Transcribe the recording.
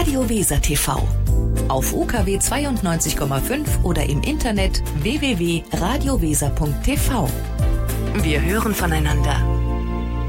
Radio Weser TV. Auf UKW 92,5 oder im Internet www.radioweser.tv. Wir hören voneinander.